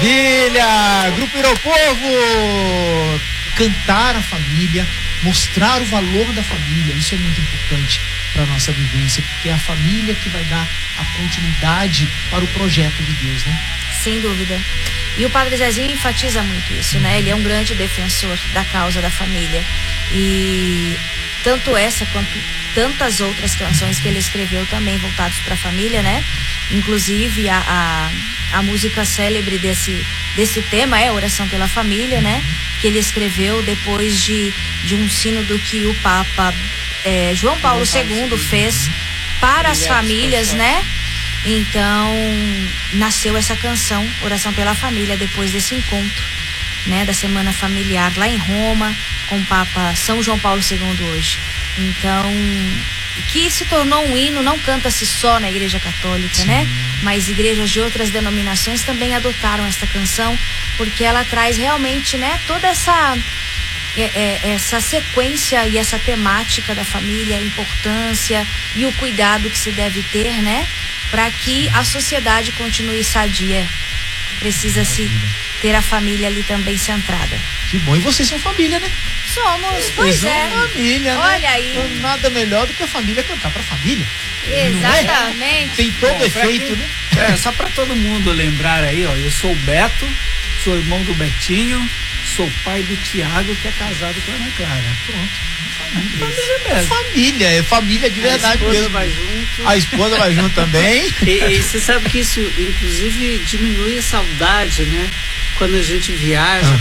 maravilha! Grupo Iropovo! Cantar a família, mostrar o valor da família, isso é muito importante para a nossa vivência, porque é a família que vai dar a continuidade para o projeto de Deus, né? Sem dúvida. E o Padre Zezinho enfatiza muito isso, né? Ele é um grande defensor da causa da família. E tanto essa quanto tantas outras canções que ele escreveu também voltadas para a família, né? Inclusive a música célebre desse tema é Oração pela Família, né? Que ele escreveu depois de um sínodo que o Papa João Paulo II fez para as famílias, né? Então nasceu essa canção Oração pela Família depois desse encontro, né? Da Semana Familiar lá em Roma com o Papa São João Paulo II hoje. Então, que se tornou um hino, não canta-se só na Igreja Católica, sim, né? Mas igrejas de outras denominações também adotaram essa canção, porque ela traz realmente, né, toda essa sequência e essa temática da família, a importância e o cuidado que se deve ter, né? Para que a sociedade continue sadia. Precisa-se ter a família ali também centrada. Que bom, e vocês são família, né? Somos, pois é. Família, né? Olha aí. Nada melhor do que a família cantar pra família. Exatamente. Tem todo efeito, né? Só pra todo mundo lembrar aí, ó, eu sou o Beto, sou irmão do Betinho, sou pai do Tiago, que é casado com a Ana Clara. Pronto. Família mesmo. Família, é família de verdade mesmo. Vai junto. A esposa vai junto também. E você sabe que isso, inclusive, diminui a saudade, né? Quando a gente viaja,